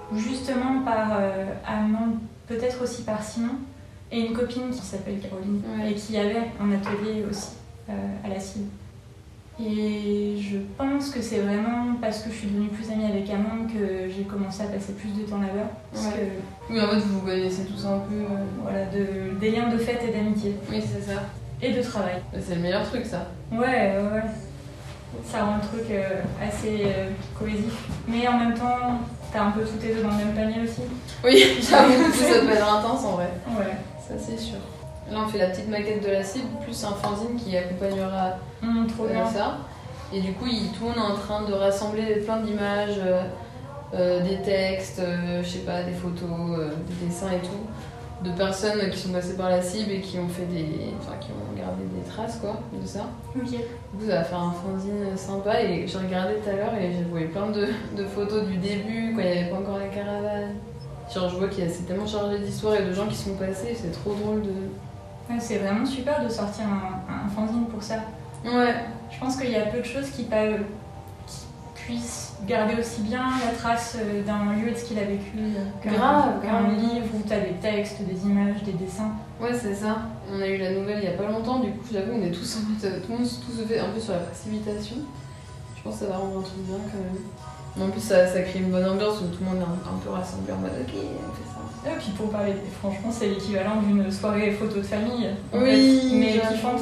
justement par Amande, peut-être aussi par Simon, et une copine qui s'appelle Caroline, et qui avait un atelier aussi à la Cible. Et je pense que c'est vraiment parce que je suis devenue plus amie avec Amande que j'ai commencé à passer plus de temps là-bas. Parce que, oui, en fait, vous vous connaissez tous un peu. Voilà, des liens de fête et d'amitié. Oui, c'est ça. Et de travail. C'est le meilleur truc, ça. Ouais. Ça rend le truc assez cohésif. Mais en même temps, t'as un peu tous tes œufs dans le même panier aussi. Oui, j'avoue, ça peut être intense en vrai. Ouais. Ça, c'est sûr. Là, on fait la petite maquette de la cible, plus un fanzine qui accompagnera trop bien. ça. Et du coup, tout le monde est en train de rassembler plein d'images, des textes, je sais pas, des photos, des dessins et tout, de personnes qui sont passées par la cible et qui ont fait qui ont gardé des traces quoi, de ça. Ok. Du coup, ça va faire un fanzine sympa et j'ai regardé tout à l'heure et j'ai vu plein de photos du début, quand il n'y avait pas encore la caravane. Genre, je vois qu'il c'est tellement chargé d'histoires et de gens qui sont passés, c'est trop drôle de... Ouais, c'est vraiment super de sortir un fanzine pour ça. Ouais. Je pense qu'il y a peu de choses qui puissent garder aussi bien la trace d'un lieu de ce qu'il a vécu qu'un livre où tu as des textes, des images, des dessins. Ouais, c'est ça. On a eu la nouvelle il y a pas longtemps, du coup, j'avoue, on est tous en mode, tout se fait un peu sur la précipitation. Je pense que ça va rendre un truc bien quand même. Mais en plus, ça crée une bonne ambiance où tout le monde est un peu rassemblé en mode ok, on fait ça. Et puis pour parler, franchement, c'est l'équivalent d'une soirée photo de famille. Oui, mais kiffante.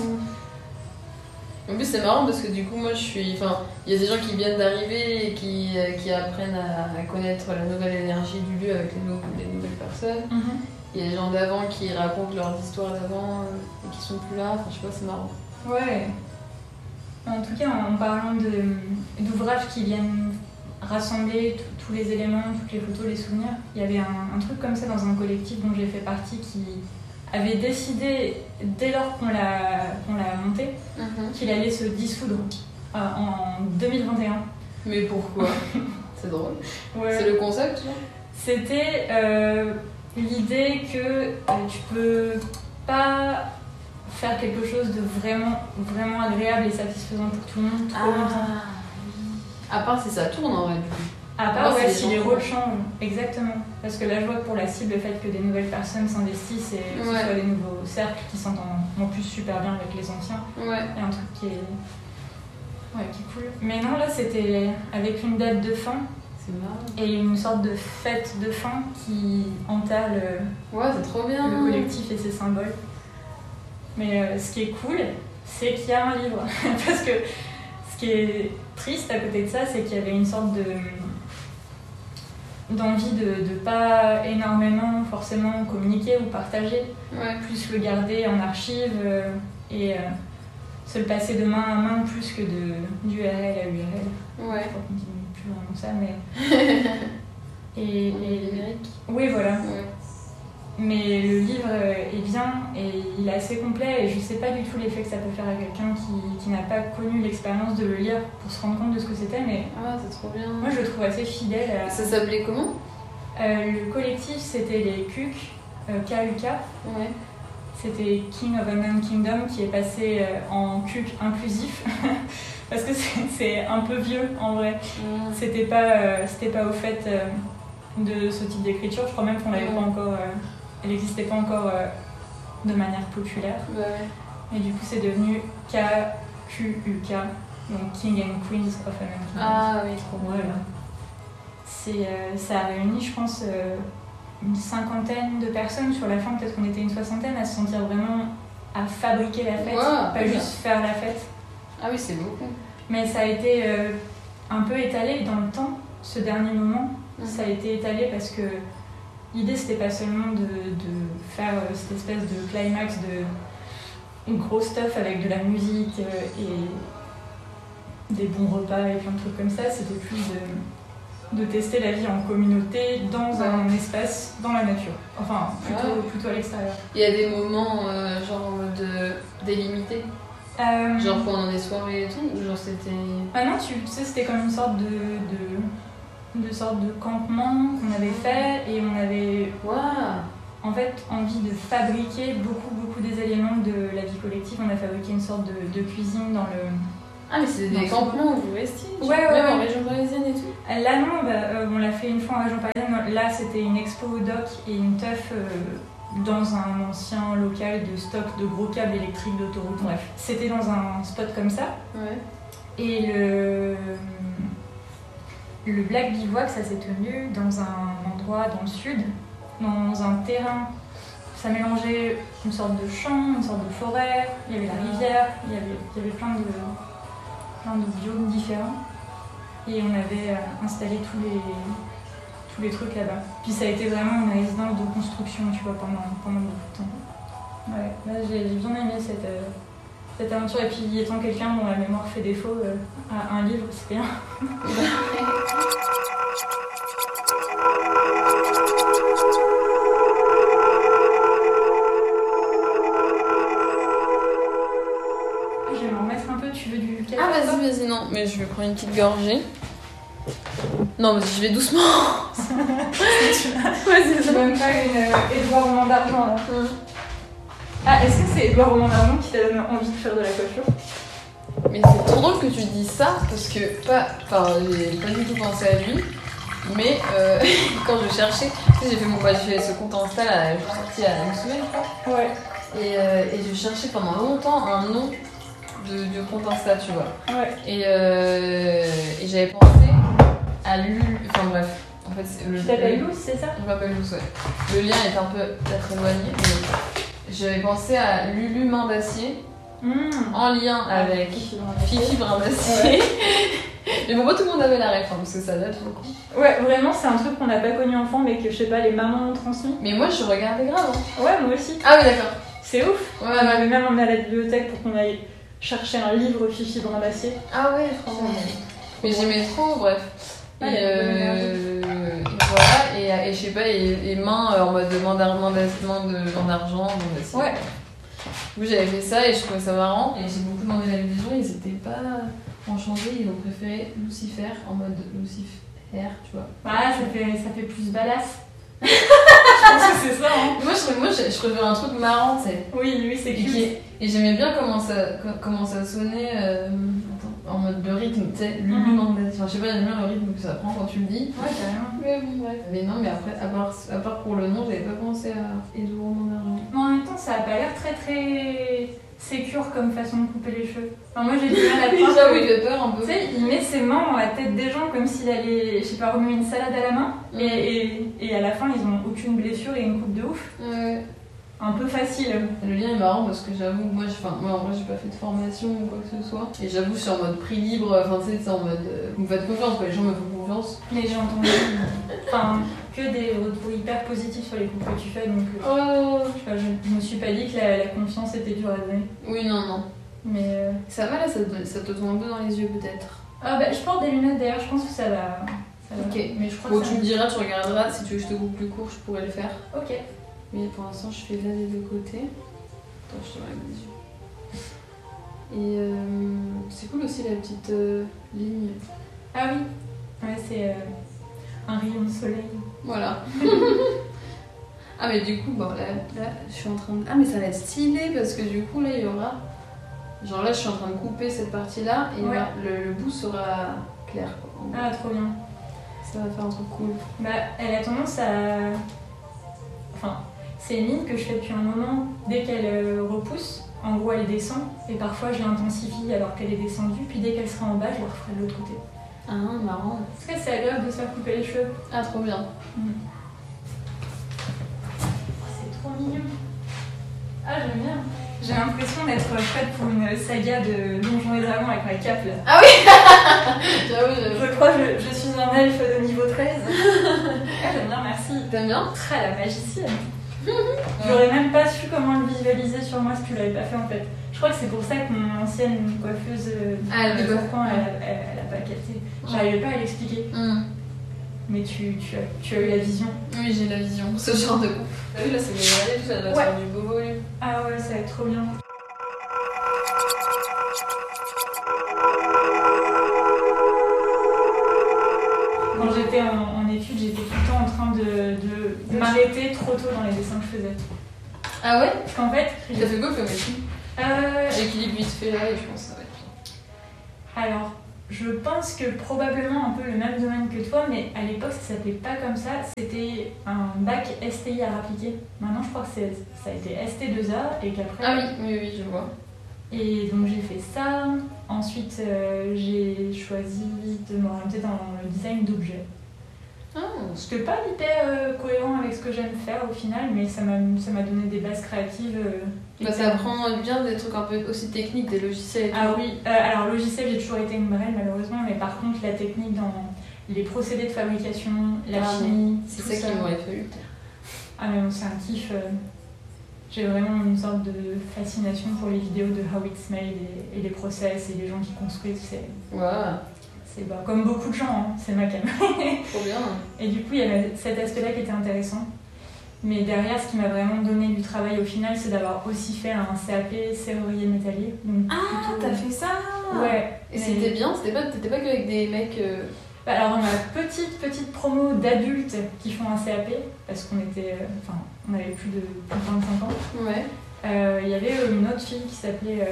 En plus, c'est marrant parce que du coup, moi je suis. Enfin, il y a des gens qui viennent d'arriver et qui apprennent à connaître la nouvelle énergie du lieu avec les nouvelles personnes. Il y a des gens d'avant qui racontent leurs histoires d'avant et qui sont plus là. Enfin, je sais pas, c'est marrant. Ouais. En tout cas, en parlant d'ouvrages qui viennent rassembler tous les éléments, toutes les photos, les souvenirs, il y avait un truc comme ça dans un collectif dont j'ai fait partie qui avait décidé, dès lors qu'on l'a monté, qu'il allait se dissoudre en 2021. Mais pourquoi? C'est drôle. Ouais. C'est le concept, là? C'était l'idée que tu peux pas faire quelque chose de vraiment, vraiment agréable et satisfaisant pour tout le monde trop longtemps. À part si ça tourne en vrai, du coup. À part si les rôles changent, exactement. Parce que là, je vois que pour la cible, le fait que des nouvelles personnes s'investissent et que ce soit des nouveaux cercles qui s'entendent en plus super bien avec les anciens, il y a un truc qui est cool. Mais non, là, c'était avec une date de fin et une sorte de fête de fin qui enterre c'est trop bien. Le collectif et ses symboles. Mais ce qui est cool, c'est qu'il y a un livre. Parce que ce qui est triste à côté de ça, c'est qu'il y avait une sorte d'envie de pas énormément forcément communiquer ou partager, plus le garder en archive et se le passer de main à main plus que d'URL à URL. Je crois qu'on dit plus vraiment ça, mais... et numérique. Oui, voilà. Mais le livre est bien et il est assez complet et je sais pas du tout l'effet que ça peut faire à quelqu'un qui n'a pas connu l'expérience de le lire pour se rendre compte de ce que c'était, mais c'est trop bien. Moi je le trouve assez fidèle à... Ça s'appelait comment? Le collectif c'était les KUK, KUK. C'était King of Unknown Kingdom qui est passé en KUK inclusif parce que c'est un peu vieux en vrai. C'était pas au fait de ce type d'écriture, je crois même qu'on l'avait pas encore... Elle n'existait pas encore de manière populaire. Et du coup, c'est devenu KQUK, donc King and Queens of Unknown Kingdom. Ah oui, trop bien. Ça a réuni, je pense, une cinquantaine de personnes. Sur la fin, peut-être qu'on était une soixantaine à se sentir vraiment à fabriquer la fête, pas juste faire la fête. Ah oui, c'est beaucoup. Mais ça a été un peu étalé dans le temps, ce dernier moment. Ça a été étalé parce que l'idée, c'était pas seulement de faire cette espèce de climax de gros stuff avec de la musique et des bons repas et plein de trucs comme ça, c'était plus de tester la vie en communauté dans un espace, dans la nature. Enfin, plutôt à l'extérieur. Il y a des moments genre délimités genre pendant des soirées et tout, ou genre c'était... Ah non, tu sais, c'était comme une sorte de campement qu'on avait fait et on avait en fait envie de fabriquer beaucoup des éléments de la vie collective. On a fabriqué une sorte de cuisine dans le Ah, mais c'est des campements où vous restiez? Ouais, même en région parisienne et tout? Là, non, on l'a fait une fois en région parisienne. Là, c'était une expo au doc et une teuf dans un ancien local de stock de gros câbles électriques d'autoroute. Bref, c'était dans un spot comme ça. Ouais. Et le Black Bivouac, ça s'est tenu dans un endroit dans le sud, dans un terrain. Ça mélangeait une sorte de champ, une sorte de forêt, il y avait la rivière, il y avait plein de biomes différents. Et on avait installé tous les trucs là-bas. Puis ça a été vraiment une résidence de construction, tu vois, pendant beaucoup de temps. Ouais, là j'ai bien aimé cette aventure. Et puis étant quelqu'un dont la mémoire fait défaut, un livre, c'est bien. Je vais m'en remettre un peu, tu veux du café? Ah, vas-y, non, mais je vais prendre une petite gorgée. Non, mais je vais doucement. Vas-y, c'est même pas une Édouard Roman d'argent là. Ah, est-ce que c'est Édouard Roman d'argent qui t'a donné envie de faire de la coiffure? Mais c'est trop drôle que tu dises ça parce que j'ai pas du tout pensé à lui. Mais quand je cherchais, tu sais, j'ai fait ce compte Insta là, je suis sortie il y a une semaine, je crois. Ouais. Et je cherchais pendant longtemps un nom de compte Insta, tu vois. Ouais. Et j'avais pensé à Lulu. Enfin bref. En fait, Tu t'appelles Lou, c'est ça? Je m'appelle Lou, ouais. Le lien est un peu peut-être éloigné, mais j'avais pensé à Lulu Main d'Acier. En lien avec Fifi Brin d'Acier. Mais bon, moi tout le monde avait la ref, parce que ça date beaucoup. Ouais, vraiment, c'est un truc qu'on n'a pas connu enfant, mais que je sais pas, les mamans ont transmis. Mais moi je regardais grave. Hein. Ouais, moi aussi. Ah oui, d'accord. C'est ouf. Ouais, on m'avait même emmené à la bibliothèque pour qu'on aille chercher un livre Fifi Brin d'Acier. Ah ouais, franchement. Mais j'aimais trop, bref. Ah, et voilà, et je sais pas, et main en mode main d'argent, d'acier. Ouais. Du coup, j'avais fait ça et je trouvais ça marrant. Et j'ai beaucoup demandé l'avis des gens, ils étaient pas enchantés, ils ont préféré Lucifer en mode Lucifer, tu vois. Ah, ça fait plus badass. Je pense que c'est ça, hein. Moi, je trouvais un truc marrant, tu sais. Oui, c'est cool. Et j'aimais bien comment ça sonnait en mode de rythme, tu sais, Lulu Mandasi. Enfin, je sais pas, j'aime bien le rythme que ça prend quand tu le dis. Ouais, carrément. Mais bon, bref. Mais non, mais après, à part pour le nom, j'avais pas pensé à Édouard Roman d'argent. Mais en même temps, ça a pas l'air très très sécure comme façon de couper les cheveux. Enfin, moi j'ai du mal à croire. J'avoue, il fait peur un peu. Tu sais, il met ses mains dans la tête des gens comme s'il allait, je sais pas, remuer une salade à la main. Et à la fin, ils ont aucune blessure et une coupe de ouf. Ouais. Un peu facile. Le lien est marrant parce que j'avoue, moi en vrai, j'ai pas fait de formation ou quoi que ce soit. Et j'avoue, je suis en mode prix libre, enfin tu sais, c'est en mode. Vous me faites confiance, quoi, les gens me font confiance. Mais j'ai entendu que des retours hyper positifs sur les coupes que tu fais, donc je me suis pas dit que la confiance était dure à donner. Oui, non. Mais ça va là, ça te tombe un peu dans les yeux peut-être. Ah bah je porte des lunettes d'ailleurs, je pense que ça va. Ok, mais je crois bon, que tu me diras, tu regarderas, si tu veux que je te coupe plus court, je pourrais le faire. Ok. Mais pour l'instant, je fais là des deux côtés. Attends, je te regarde les yeux. Et c'est cool aussi la petite ligne. Ah oui, ouais, c'est un rayon de soleil. Voilà. Ah, mais du coup, bon, là, je suis en train de. Ah, mais ça va être stylé parce que du coup, là, il y aura. Genre là, je suis en train de couper cette partie-là et ouais. Là, le bout sera clair. Quoi. Ah, trop bien. Ça va faire un truc cool. Bah, elle a tendance à. Enfin, c'est une ligne que je fais depuis un moment. Dès qu'elle repousse, en gros, elle descend. Et parfois, je l'intensifie alors qu'elle est descendue. Puis dès qu'elle sera en bas, je la referai de l'autre côté. Ah, marrant. En tout cas, c'est agréable de se faire couper les cheveux. Ah, trop bien. C'est trop mignon. Ah, j'aime bien. J'ai l'impression d'être faite pour une saga de Donjons et Dragons avec ma cape là. Ah oui. J'avoue. Je crois que je suis un elfe de niveau 13. Ah, j'aime bien, merci. T'aimes bien? Ah, la magicienne. J'aurais même pas su comment le visualiser sur moi si tu l'avais pas fait en fait. Je crois que c'est pour ça que mon ancienne coiffeuse elle a pas capté. J'arrivais pas à l'expliquer. Mais tu as eu la vision. Oui, j'ai la vision. Ce genre de coupe. T'as vu là, c'est dégradé, tout ça doit faire du beau volume. Ah ouais, ça va être trop bien. Quand j'étais en études, j'étais tout le temps en train de m'arrêter trop tôt dans les dessins que je faisais. Ah ouais? Parce qu'en fait... T'as fait quoi comme étude? L'équilibre vite fait là et je pense que ça va être bien. Alors, je pense que probablement un peu le même domaine que toi, mais à l'époque ça s'appelait pas comme ça, c'était un bac STI à appliquer. Maintenant je crois que ça a été ST2A et qu'après... Ah oui, je vois. Et donc j'ai fait ça, ensuite j'ai choisi de m'orienter dans le design d'objets. C'était pas hyper cohérent avec ce que j'aime faire au final, mais ça m'a donné des bases créatives. Ça apprend bien des trucs un peu aussi techniques, des logiciels et tout. Ah oui, alors logiciel j'ai toujours été une brêle malheureusement, mais par contre la technique dans les procédés de fabrication, la chimie, c'est ça qui m'aurait fallu. Ah mais bon, c'est un kiff. J'ai vraiment une sorte de fascination pour les vidéos de How It's Made et les process et les gens qui construisent. C'est comme beaucoup de gens, hein, c'est ma cam. Trop bien. Et du coup, il y avait cet aspect-là qui était intéressant. Mais derrière, ce qui m'a vraiment donné du travail au final, c'est d'avoir aussi fait un CAP serrurier métallier. Donc, t'as fait ça? Ouais. Et c'était bien? T'étais pas qu'avec des mecs... Alors dans ma petite promo d'adultes qui font un CAP, parce qu'on était... on avait plus de 25 ans. Ouais. Il y avait une autre fille qui s'appelait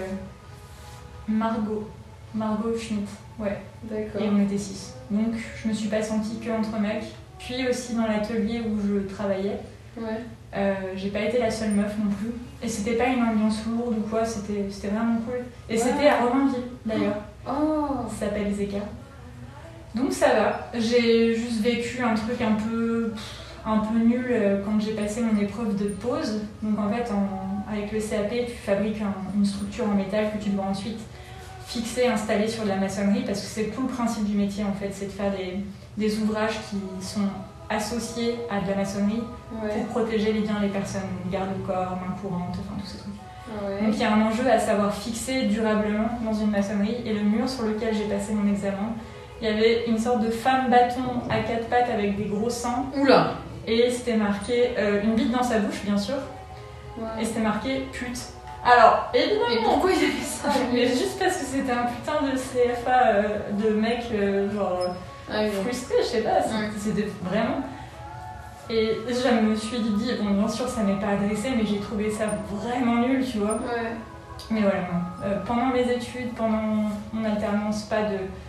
Margot Schmidt. Ouais. D'accord. Et on était 6. Donc je me suis pas sentie que entre mecs. Puis aussi dans l'atelier où je travaillais, j'ai pas été la seule meuf non plus. Et c'était pas une ambiance lourde ou quoi, c'était vraiment cool. Et c'était à Romainville d'ailleurs. Ça s'appelle Zeka. Donc ça va. J'ai juste vécu un truc un peu nul quand j'ai passé mon épreuve de pose. Donc en fait, avec le CAP, tu fabriques une structure en métal que tu dois ensuite fixer, installer sur de la maçonnerie, parce que c'est tout le principe du métier en fait, c'est de faire des ouvrages qui sont associés à de la maçonnerie pour protéger les personnes, garde-corps, main courante, enfin tous ces trucs. Donc il y a un enjeu à savoir fixer durablement dans une maçonnerie, et le mur sur lequel j'ai passé mon examen, il y avait une sorte de femme bâton à 4 pattes avec des gros seins. Oula. Et c'était marqué une bite dans sa bouche bien sûr, et c'était marqué pute. Alors, évidemment. Et pourquoi il a fait ça? Mais juste parce que c'était un putain de CFA de mec frustré, je sais pas, c'était vraiment... Et je me suis dit, bon bien sûr ça m'est pas adressé, mais j'ai trouvé ça vraiment nul, tu vois. Mais voilà, non. Pendant mes études, pendant mon alternance, pas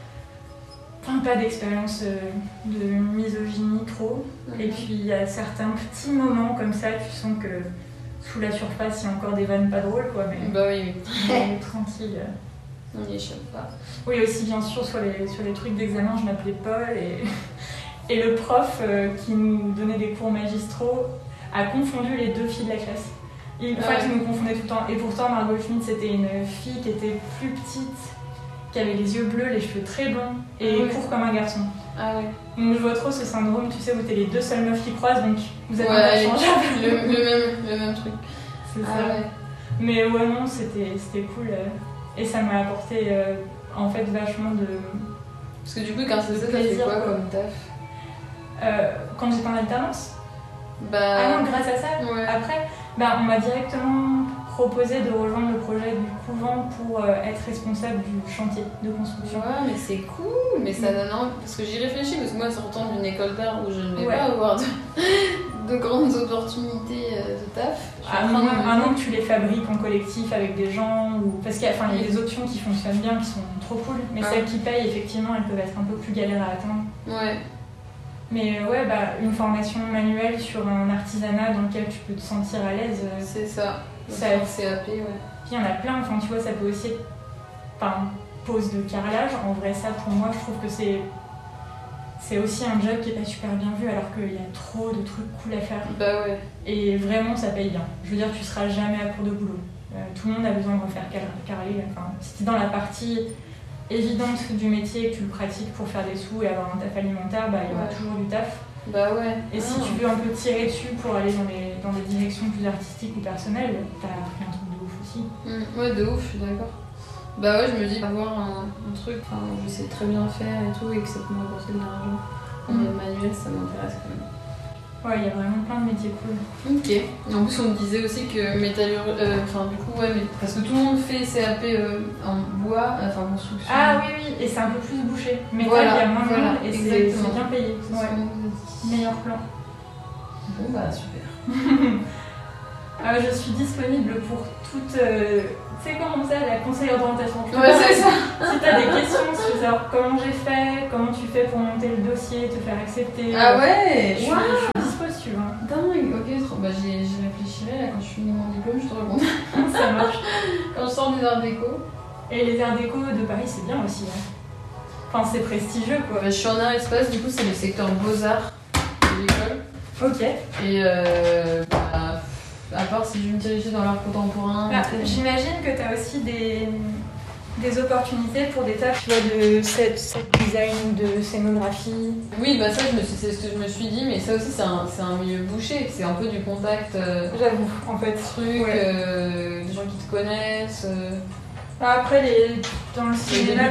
d'expérience de misogynie trop. Et puis il y a certains petits moments comme ça, tu sens que sous la surface, il y a encore des vannes pas drôles, quoi. Mais oui. Tranquille. On n'y échappe pas. Oui, aussi, bien sûr, sur les trucs d'examen, je m'appelais Paul et le prof qui nous donnait des cours magistraux a confondu les deux filles de la classe. Il nous confondait tout le temps. Et pourtant, Margot Schmidt, c'était une fille qui était plus petite, qui avait les yeux bleus, les cheveux très blonds et court comme un garçon. Donc je vois trop ce syndrome, tu sais, où t'es les deux seules meufs qui croisent, donc vous êtes interchangeables. Le même truc. C'est ça. Mais non, c'était cool. Et ça m'a apporté en fait vachement de... Parce que du coup, quand c'est ça, t'as fait quoi comme taf? Quand j'étais en alternance non, grâce à ça, après, on m'a directement proposé de rejoindre le projet du couvent pour être responsable du chantier de construction. Mais c'est cool, mais ça donne envie, parce que j'y réfléchis, parce que moi, sortant d'une école d'art où je ne vais pas avoir de grandes opportunités de taf. Maintenant que tu les fabriques en collectif avec des gens, parce qu'il y a des options qui fonctionnent bien, qui sont trop cool, mais celles qui payent, effectivement, elles peuvent être un peu plus galères à atteindre. Mais une formation manuelle sur un artisanat dans lequel tu peux te sentir à l'aise. C'est ça. CAP, Puis il y en a plein, enfin tu vois, ça peut aussi être pose de carrelage. En vrai, ça pour moi, je trouve que c'est aussi un job qui est pas super bien vu alors qu'il y a trop de trucs cool à faire. Et vraiment, ça paye bien. Je veux dire, tu seras jamais à court de boulot. Tout le monde a besoin de refaire carreler. Enfin, si t'es dans la partie évidente du métier et que tu le pratiques pour faire des sous et avoir un taf alimentaire, il y aura toujours du taf. Et si tu veux un peu tirer dessus pour aller dans des directions plus artistiques ou personnelles, t'as appris un truc de ouf aussi. De ouf, je suis d'accord. Je me dis, avoir un truc où je sais très bien faire et tout, et que ça peut m'apporter de l'argent en manuel, ça m'intéresse quand même. Il y a vraiment plein de métiers cool. Ok. Et en plus, on me disait aussi que parce que tout le monde fait CAP en bois, construction. Ah oui, et c'est un peu plus bouché. Mais il y a moins de monde et c'est bien payé. Meilleur plan. Bon, super. Je suis disponible pour toute. Tu sais comment ça, la conseillère d'orientation. Ouais, c'est ça. Si t'as des questions, si tu veux savoir comment j'ai fait, comment tu fais pour monter le dossier, te faire accepter. Ah ouais, je suis dispo si tu veux. Dingue, ok, trop. Bah, j'y réfléchirai là quand je finis mon diplôme, je te raconte. Ça marche. Quand je sors des arts déco. Et les arts déco de Paris, c'est bien aussi. Hein. Enfin, c'est prestigieux quoi. Bah, je suis en art espace, du coup, c'est le secteur beaux-arts de l'école. Ok. Et à part si je veux me diriger dans l'art contemporain. J'imagine que tu as aussi des opportunités pour des tâches de set design ou de scénographie. Oui, bah ça, c'est ce que je me suis dit, mais ça aussi, c'est un milieu bouché. C'est un peu du contact. J'avoue, en fait. Truc, des gens qui te connaissent. Après, dans le cinéma,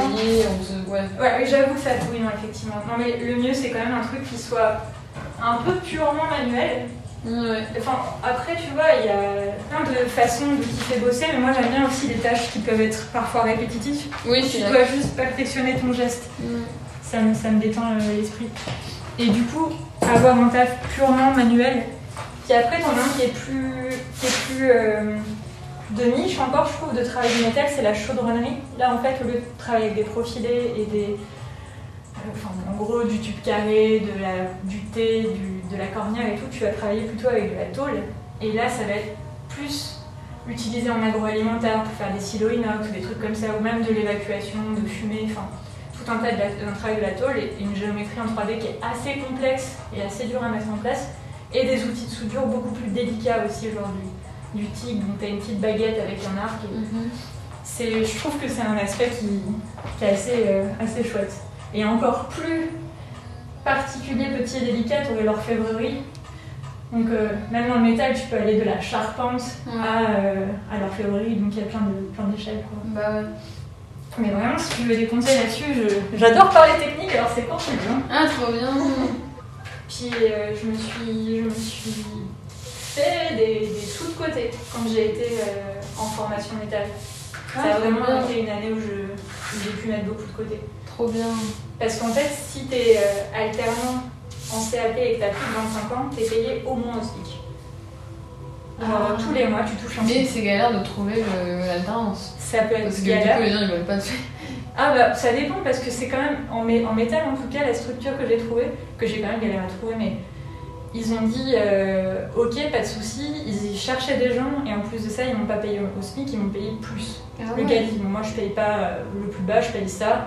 ouais, j'avoue que ça oui, non, effectivement. Non, mais le mieux, c'est quand même un truc qui soit un peu purement manuel. Ouais. Enfin, après, tu vois, il y a plein de façons de kiffer bosser, mais moi, j'aime bien aussi les tâches qui peuvent être parfois répétitives. Oui, tu dois juste perfectionner ton geste. Ça me détend l'esprit. Et du coup, avoir un taf purement manuel, puis après, t'en as un qui est plus de niche encore, je trouve, de travail du métal, c'est la chaudronnerie. Là, en fait, au lieu de travailler avec des profilés et des... en gros, du tube carré, du thé, de la cornière et tout, tu vas travailler plutôt avec de la tôle. Et là, ça va être plus utilisé en agroalimentaire pour faire des silos inox ou des trucs comme ça, ou même de l'évacuation, de fumée, enfin, tout un tas d'un travail de la tôle et une géométrie en 3D qui est assez complexe et assez dure à mettre en place. Et des outils de soudure beaucoup plus délicats aussi, genre du TIG, donc tu as une petite baguette avec un arc. Je trouve que c'est un aspect qui est assez chouette. Et encore plus particulier, petit et délicat, tu aurais l'orfèvrerie. Donc même dans le métal, tu peux aller de la charpente à l'orfèvrerie, donc il y a plein d'échelles. Bah ouais. Mais vraiment, si tu veux des conseils là-dessus, j'adore parler technique, alors c'est quand tu veux. Ah, trop bien. Puis je me suis fait des sous de côté quand j'ai été en formation métal. Ça a vraiment été une année où j'ai pu mettre beaucoup de côté. Trop bien. Parce qu'en fait, si t'es alternant en CAP et que t'as plus de 25 ans, t'es payé au moins au SMIC. Genre tous les mois, tu touches un SMIC. Mais c'est galère de trouver l'alternance. Ça peut être parce que galère. du coup, les gens ils veulent pas te faire. Ah bah ça dépend parce que c'est quand même en métal en tout cas la structure que j'ai trouvée, que j'ai quand même galéré à trouver, mais ils ont dit ok, pas de souci, ils cherchaient des gens et en plus de ça ils m'ont pas payé au SMIC, ils m'ont payé plus. Le quali, moi je paye pas le plus bas, je paye ça.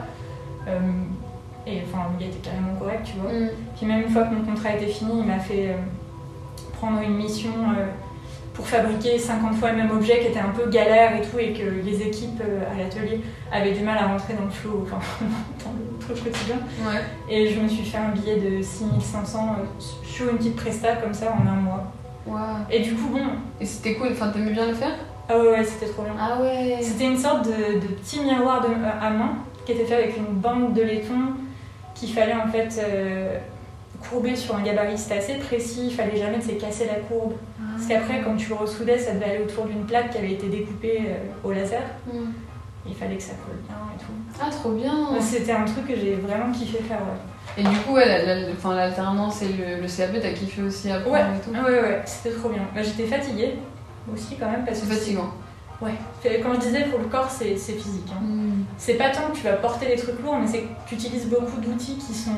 Et enfin le gars était carrément correct, tu vois. Puis même une fois que mon contrat était fini, il m'a fait prendre une mission pour fabriquer 50 fois le même objet qui était un peu galère et tout, et que les équipes à l'atelier avaient du mal à rentrer dans le flow, enfin dans le truc quotidien. Ouais. Et je me suis fait un billet de 6500 sur une petite presta comme ça en un mois. Wow. Et du coup, bon. Et c'était cool, enfin t'aimais bien le faire? Ah ouais, c'était trop bien. Ah ouais. C'était une sorte de petit miroir à main qui était fait avec une bande de laiton qu'il fallait en fait courber sur un gabarit. C'était assez précis, il fallait jamais se casser la courbe. Parce qu'après, quand tu le ressoudais, ça devait aller autour d'une plaque qui avait été découpée au laser. Il fallait que ça colle bien et tout. Ah, trop bien. C'était un truc que j'ai vraiment kiffé faire, ouais. Et du coup, l'alternance et le CAP, t'as kiffé aussi apprendre et tout? Ouais, c'était trop bien. Bah, j'étais fatiguée aussi quand même parce que c'est fatigant. Ouais, comme je disais, pour le corps, c'est physique. Hein. C'est pas tant que tu vas porter des trucs lourds, mais c'est que tu utilises beaucoup d'outils qui sont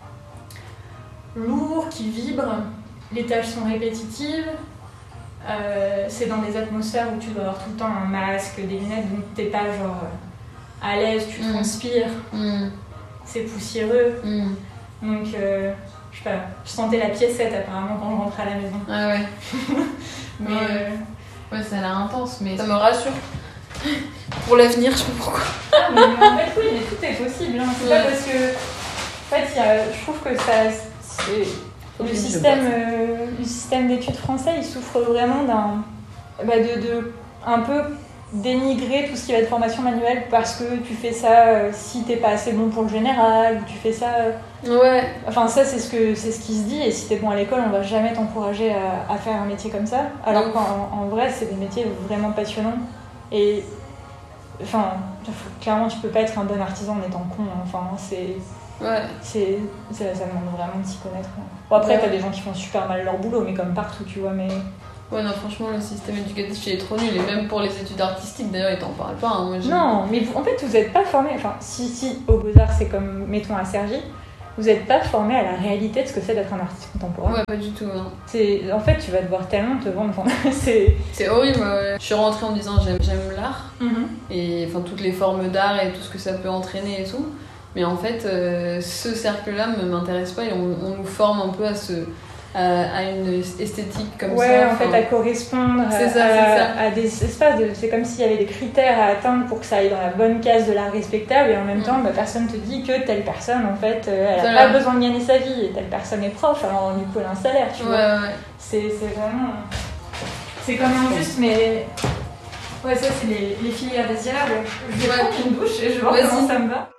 lourds, qui vibrent. Les tâches sont répétitives. C'est dans des atmosphères où tu dois avoir tout le temps un masque, des lunettes, donc t'es pas genre à l'aise, tu transpires. C'est poussiéreux. Donc, je sais pas, je sentais la piécette apparemment quand je rentrais à la maison. Ah ouais. Mais ouais, ça a l'air intense, mais ça me rassure. Pour l'avenir, je sais pas pourquoi. Ah, mais en fait, oui, mais tout est possible. Hein. C'est pas parce que. En fait, je trouve que ça. Le système d'études français, il souffre vraiment de un peu dénigrer tout ce qui va être formation manuelle parce que tu fais ça si t'es pas assez bon pour le général, ou tu fais ça. Ouais. Enfin, ça, c'est ce qui se dit, et si t'es bon à l'école, on va jamais t'encourager à faire un métier comme ça. Alors qu'en vrai, c'est des métiers vraiment passionnants. Et. Enfin, clairement, tu peux pas être un bon artisan en étant con. Enfin, c'est. Ouais. Ça demande vraiment de s'y connaître. Bon, après, t'as des gens qui font super mal leur boulot, mais comme partout, tu vois. Mais Ouais, non, franchement, le système éducatif, il est trop nul. Et même pour les études artistiques, d'ailleurs, ils t'en parlent pas. Hein. Moi, non, mais en fait, vous n'êtes pas formé. Enfin, si aux Beaux-Arts, c'est comme, mettons, à Cergy, vous n'êtes pas formé à la réalité de ce que c'est d'être un artiste contemporain. Ouais, pas du tout. Non. En fait, tu vas devoir tellement te vendre. C'est horrible. Ouais. Je suis rentrée en me disant j'aime l'art. Et enfin, toutes les formes d'art et tout ce que ça peut entraîner et tout. Mais en fait, ce cercle-là ne m'intéresse pas et on nous forme un peu à une esthétique comme ça. Ouais, en fait, à correspondre c'est ça. À des espaces. C'est comme s'il y avait des critères à atteindre pour que ça aille dans la bonne case de l'art respectable. Et en même temps, personne ne te dit que telle personne, en fait, elle n'a pas besoin de gagner sa vie. Et telle personne est prof, alors du coup, elle a un salaire, tu vois. Ouais. C'est vraiment... C'est quand même injuste, mais... Ouais, ça, c'est les filières désirables. Je vais prendre une douche et je vais voir comment ça me va.